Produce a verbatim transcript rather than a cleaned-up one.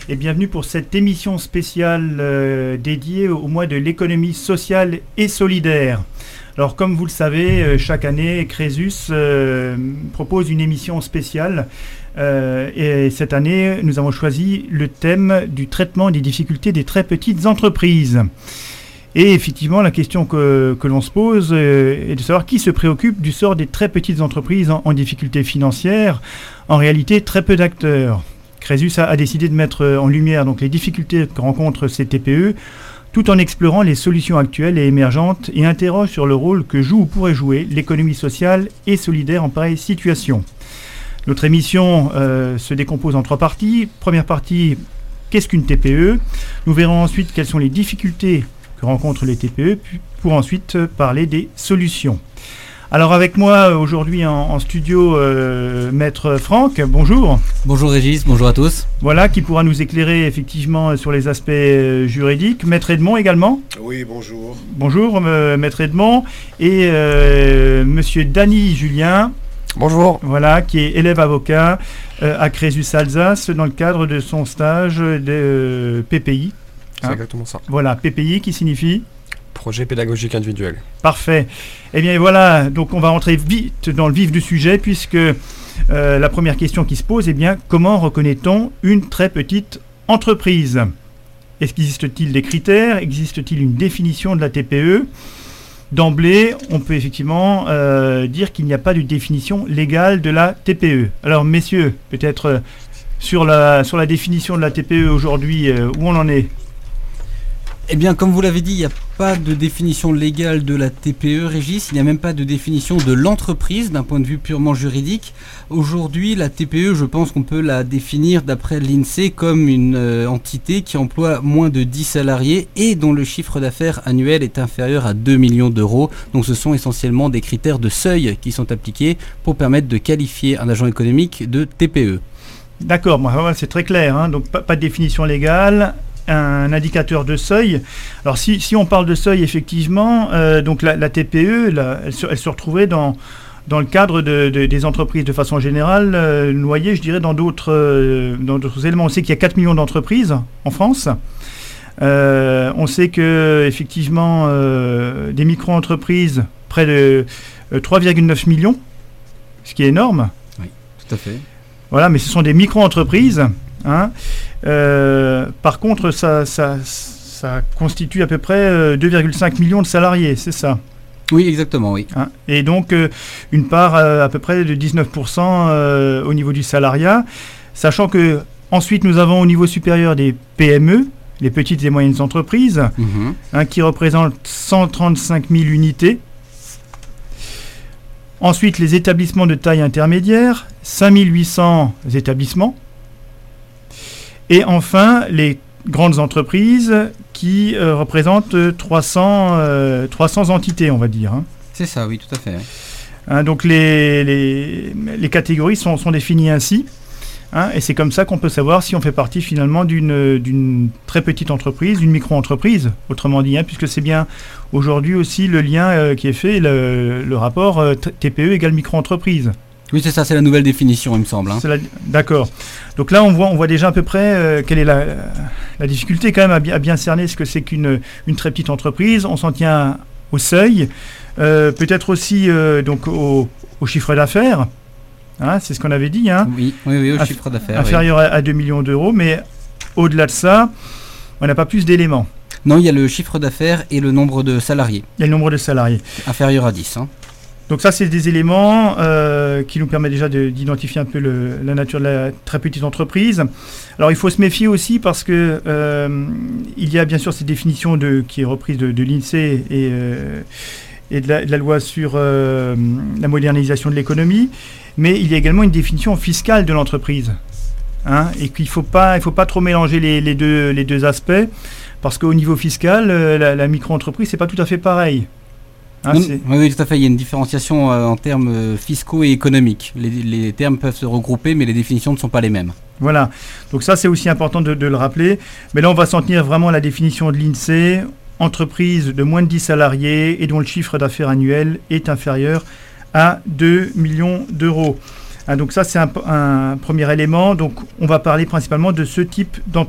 et bienvenue pour cette émission spéciale euh, dédiée au mois de l'économie sociale et solidaire. Alors comme vous le savez, euh, chaque année, Crésus euh, propose une émission spéciale euh, et cette année, nous avons choisi le thème du traitement des difficultés des très petites entreprises. Et effectivement, la question que, que l'on se pose euh, est de savoir qui se préoccupe du sort des très petites entreprises en, en difficulté financière. En réalité, très peu d'acteurs. Crésus a, a décidé de mettre en lumière donc, les difficultés que rencontrent ces T P E, tout en explorant les solutions actuelles et émergentes et interroge sur le rôle que joue ou pourrait jouer l'économie sociale et solidaire en pareille situation. Notre émission euh, se décompose en trois parties. Première partie, qu'est-ce qu'une T P E ? Nous verrons ensuite quelles sont les difficultés que rencontrent les T P E, pour ensuite parler des solutions. Alors avec moi aujourd'hui en, en studio, euh, Maître Franck, bonjour. Bonjour Régis, bonjour à tous. Voilà, qui pourra nous éclairer effectivement sur les aspects euh, juridiques. Maître Edmond également. Oui, bonjour. Bonjour euh, Maître Edmond. Et euh, Monsieur Dany Julien. Bonjour. Voilà, qui est élève avocat euh, à Crésus Alsace dans le cadre de son stage de euh, P P I. C'est hein. exactement ça. Voilà, P P I qui signifie Projet pédagogique individuel. Parfait. Eh bien voilà, donc on va rentrer vite dans le vif du sujet puisque euh, la première question qui se pose est bien comment reconnaît-on une très petite entreprise ? Existe-t-il des critères ? Existe-t-il une définition de la T P E ? D'emblée, on peut effectivement euh, dire qu'il n'y a pas de définition légale de la T P E. Alors messieurs, peut-être euh, sur, la, sur la définition de la T P E aujourd'hui, euh, où on en est ? Eh bien, comme vous l'avez dit, il n'y a pas de définition légale de la T P E, Régis. Il n'y a même pas de définition de l'entreprise d'un point de vue purement juridique. Aujourd'hui, la T P E, je pense qu'on peut la définir d'après l'INSEE comme une euh, entité qui emploie moins de dix salariés et dont le chiffre d'affaires annuel est inférieur à deux millions d'euros. Donc ce sont essentiellement des critères de seuil qui sont appliqués pour permettre de qualifier un agent économique de T P E. D'accord, bon, c'est très clair, hein. Donc pas, pas de définition légale. Un indicateur de seuil. Alors si, si on parle de seuil, effectivement, euh, donc la, la T P E, la, elle, se, elle se retrouverait dans, dans le cadre de, de, des entreprises de façon générale, euh, noyée, je dirais, dans d'autres, euh, dans d'autres éléments. On sait qu'il y a quatre millions d'entreprises en France. Euh, on sait que effectivement, euh, des micro-entreprises, près de euh, trois virgule neuf millions, ce qui est énorme. Oui, tout à fait. Voilà, mais ce sont des micro-entreprises. Hein. Euh, par contre, ça, ça, ça constitue à peu près euh, deux virgule cinq millions de salariés, c'est ça ? Oui, exactement, oui. Hein. Et donc, euh, une part euh, à peu près de dix-neuf pour cent euh, au niveau du salariat, sachant que ensuite nous avons au niveau supérieur des P M E, les petites et moyennes entreprises, mmh. hein, qui représentent cent trente-cinq mille unités. Ensuite, les établissements de taille intermédiaire, cinq mille huit cents établissements. Et enfin, les grandes entreprises qui euh, représentent trois cents, euh, trois cents entités, on va dire. Hein. C'est ça, oui, tout à fait. Hein, donc les, les, les catégories sont, sont définies ainsi. Hein, et c'est comme ça qu'on peut savoir si on fait partie finalement d'une, d'une très petite entreprise, d'une micro-entreprise, autrement dit, hein, puisque c'est bien aujourd'hui aussi le lien euh, qui est fait, le, le rapport euh, T P E égale micro-entreprise. Oui, c'est ça, c'est la nouvelle définition, il me semble. Hein. C'est la, d'accord. Donc là, on voit, on voit déjà à peu près euh, quelle est la, la difficulté quand même à bien, à bien cerner ce que c'est qu'une une très petite entreprise. On s'en tient au seuil, euh, peut-être aussi euh, donc au, au chiffre d'affaires. Hein, c'est ce qu'on avait dit. Hein. Oui, oui, oui, au Aff- chiffre d'affaires. Inférieur oui. à, à deux millions d'euros, mais au-delà de ça, on n'a pas plus d'éléments. Non, il y a le chiffre d'affaires et le nombre de salariés. Il y a le nombre de salariés. Inférieur à dix. Hein. Donc ça, c'est des éléments euh, qui nous permettent déjà de, d'identifier un peu le, la nature de la très petite entreprise. Alors, il faut se méfier aussi parce que euh, il y a bien sûr cette définition de, qui est reprise de, de l'INSEE et, euh, et de, la, de la loi sur euh, la modernisation de l'économie, mais il y a également une définition fiscale de l'entreprise. Hein, et qu'il ne faut pas, il faut pas trop mélanger les, les, deux, les deux aspects parce qu'au niveau fiscal, euh, la, la micro-entreprise, ce n'est pas tout à fait pareil. Hein, non, oui, oui, tout à fait. Il y a une différenciation euh, en termes euh, fiscaux et économiques. Les, les termes peuvent se regrouper, mais les définitions ne sont pas les mêmes. Voilà. Donc ça, c'est aussi important de, de le rappeler. Mais là, on va s'en tenir vraiment à la définition de l'INSEE. Entreprise de moins de dix salariés et dont le chiffre d'affaires annuel est inférieur à deux millions d'euros. Hein, donc ça, c'est un, un premier élément. Donc, on va parler principalement de ce type d'entreprise.